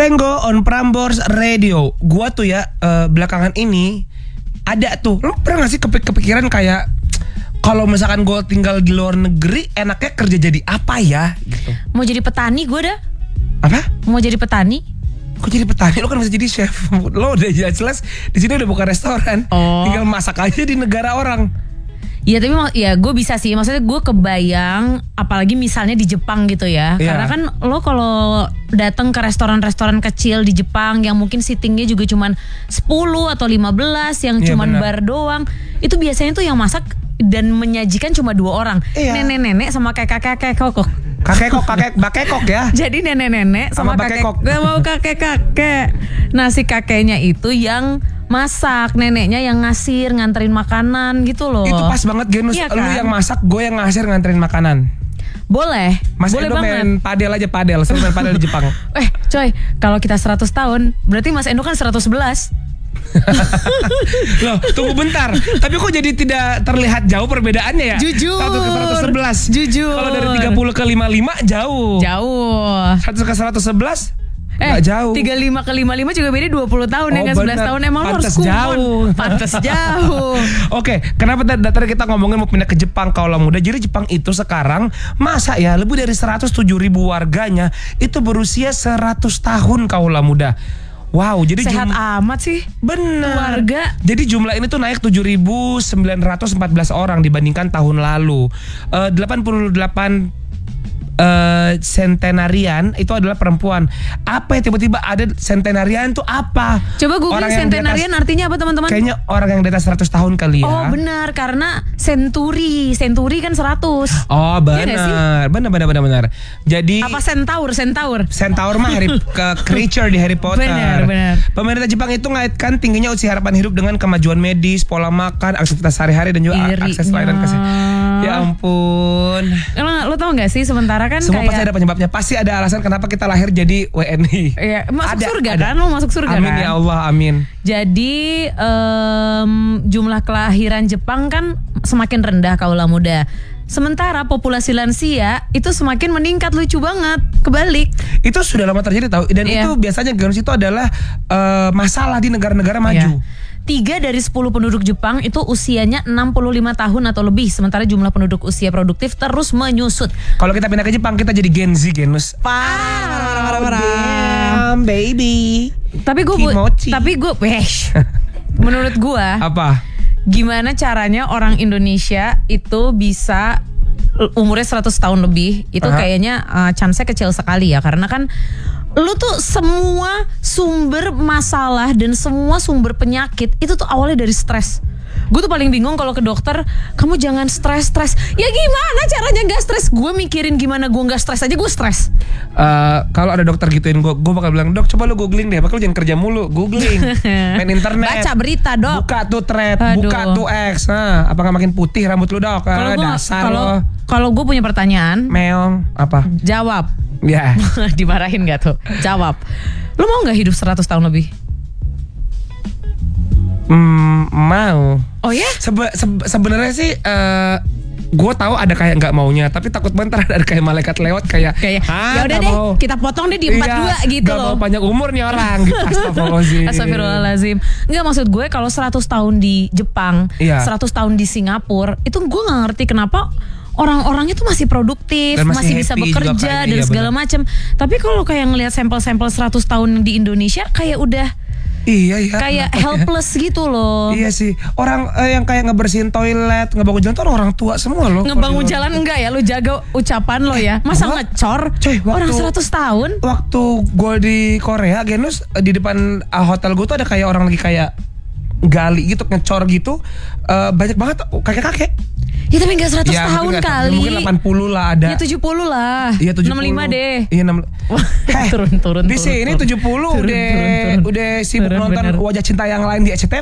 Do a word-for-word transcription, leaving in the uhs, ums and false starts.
Tenggo on Prambors Radio. Gua tuh ya uh, belakangan ini ada tuh, lo pernah gak sih kepik- kepikiran kayak kalau misalkan gue tinggal di luar negeri, enaknya kerja jadi apa ya gitu. Mau jadi petani gue dah. Apa? Mau jadi petani? Kok jadi petani? Lo kan bisa jadi chef. Lo udah jelas-jelas di sini udah buka restoran. Oh. Tinggal masak aja di negara orang. Ya tapi ya gue bisa sih. Maksudnya gue kebayang, apalagi misalnya di Jepang gitu ya. Yeah. Karena kan lo kalau datang ke restoran-restoran kecil di Jepang yang mungkin seatingnya juga cuman sepuluh atau lima belas, yang yeah, cuman bener. bar doang. Itu biasanya tuh yang masak dan menyajikan cuma dua orang. Yeah. Nenek-nenek sama kakek-kakek kok. Kakek kok, kakek, kakek kok ya. Jadi nenek-nenek sama, Sama kakek bakekok. gak mau kakek-kakek. Nah si kakeknya itu yang masak, neneknya yang ngasir, nganterin makanan gitu loh. Itu pas banget Genus. Iya Lu kan? yang masak, gue yang ngasir nganterin makanan. Boleh. Mas Boleh Endo banget. main padel aja, padel. Selalu main padel di Jepang. Eh coy, kalau kita seratus tahun, berarti Mas Endo kan seratus sebelas. Loh, tunggu bentar. Tapi kok jadi tidak terlihat jauh perbedaannya ya? Jujur. satu ke seratus sebelas. Jujur. Kalau dari tiga puluh ke lima puluh lima jauh. Jauh. seratus ke seratus sebelas Eh, nggak jauh. tiga puluh lima ke lima puluh lima juga beda dua puluh tahun. Oh, ya kan sebelas bener. tahun. Emang lo harus Pantes kumon. jauh. Pantes jauh. Oke, kenapa tadi tadi kita ngomongin mau pindah ke Jepang kaulah muda. Jadi Jepang itu sekarang masa ya lebih dari seratus tujuh ribu warganya itu berusia seratus tahun kaulah muda. Wow, jadi Sehat jum- amat sih. bener. Warga. Jadi jumlah ini tuh naik tujuh ribu sembilan ratus empat belas orang dibandingkan tahun lalu. Eh, delapan puluh delapan Uh, centenarian itu adalah perempuan. Apa ya tiba-tiba ada centenarian tuh apa? Coba googling Orang yang di centenarian atas- artinya apa teman-teman? Kayaknya orang yang di atas seratus tahun kali ya. Oh benar, karena century, century kan seratus. Oh Iya nggak sih? benar, benar benar benar benar. Jadi Apa centaur, centaur? Centaur mah Harry ke creature di Harry Potter. Benar, benar. Pemerintah Jepang itu ngaitkan tingginya usia harapan hidup dengan kemajuan medis, pola makan, aktivitas sehari-hari dan juga Irinya. akses layanan kesehatan. Ya ampun. Lo, lo tau gak sih sementara kan Semua kayak pasti ada penyebabnya. Pasti ada alasan kenapa kita lahir jadi W N I. ya, masuk Ada, surga ada. kan? Lo masuk surga Amin kan? ya Allah, amin. Jadi em, jumlah kelahiran Jepang kan semakin rendah kaulah muda. Sementara populasi lansia itu semakin meningkat, lucu banget. Kebalik. Itu sudah lama terjadi tahu. Dan Iya. itu biasanya genus itu adalah eh, masalah di negara-negara maju. Iya. Tiga dari sepuluh penduduk Jepang itu usianya enam puluh lima tahun atau lebih. Sementara jumlah penduduk usia produktif terus menyusut. Kalau kita pindah ke Jepang kita jadi Gen Z genus. Parah, parah, Damn, baby. Tapi gue, Kimochi. tapi gue, wesh. Menurut gue, Apa? gimana caranya orang Indonesia itu bisa umurnya seratus tahun lebih? Itu Aha. kayaknya uh, chance-nya kecil sekali ya. Karena kan lu tuh semua sumber masalah dan semua sumber penyakit itu tuh awalnya dari stres. Gue tuh paling bingung kalau ke dokter, kamu jangan stres-stres. Ya gimana caranya gak stres? Gue mikirin gimana gue gak stres aja gue stres. Eh, kalau ada dokter gituin gue, gue bakal bilang, dok coba lu googling deh, bakal jangan kerja mulu, googling, main internet, Baca berita dok. buka tuh thread, Aduh. buka tuh X, nah, apa nggak makin putih rambut lu dok? Kalau Ah, gue dasar kalau lo, kalau gue punya pertanyaan, meong, apa? jawab. Ya, Dimarahin gak tuh? Jawab. Lu mau gak hidup seratus tahun lebih? hmm, mau. Oh ya? Sebe- sebe- sebenarnya sih, eh gue tahu ada kayak nggak maunya, tapi takut bentar ada kayak malaikat lewat kayak, Kayak "Ah, ya udah nggak deh, mau." kita potong deh di empat puluh dua Iya, gitu nggak loh. mau panjang umur nih orang. Gitu. Astagfirullahaladzim. Astagfirullahaladzim. Enggak, maksud gue kalau seratus tahun di Jepang, Iya. seratus tahun di Singapura, itu gue gak ngerti kenapa orang-orangnya tuh masih produktif, Dan masih, masih bisa happy juga bekerja kayaknya, dan iya, segala benar. macam. Tapi kalau kayak ngelihat sampel-sampel seratus tahun di Indonesia kayak udah Iya iya. kayak kenapa ya? helpless gitu loh. Iya sih. Orang eh, yang kayak ngebersihin toilet, ngebangun jalan tuh orang tua semua loh. Ngebangun Kalau di jalan luar. enggak ya, lu jaga ucapan lo ya. Masa gua- ngecor? Coy, waktu- Orang seratus tahun? Waktu gue di Korea, Genus, di depan uh, hotel gue tuh ada kayak orang lagi kayak gali gitu, ngecor gitu. Eh, banyak banget kakek-kakek. Ya tapi gak seratus Ya, tahun mungkin nggak tahu, kali. mungkin delapan puluh lah ada. Ya tujuh puluh lah. Iya tujuh puluh. enam puluh lima deh. Iya enam. Turun, turun, Di turun, sini turun. tujuh puluh Turun, udah turun, turun. udah sibuk Turun, nonton bener. Wajah Cinta yang lain di S C T V.